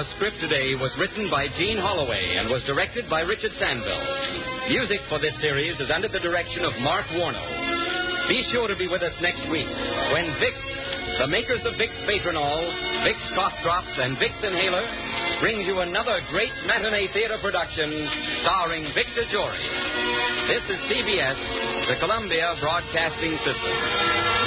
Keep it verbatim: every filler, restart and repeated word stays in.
Our script today was written by Gene Holloway and was directed by Richard Sandville. Music for this series is under the direction of Mark Warno. Be sure to be with us next week when Vicks, the makers of Vicks Vatronol, Vicks Cough Drops, and Vicks Inhaler, brings you another great matinee theater production starring Victor Jory. This is C B S, the Columbia Broadcasting System.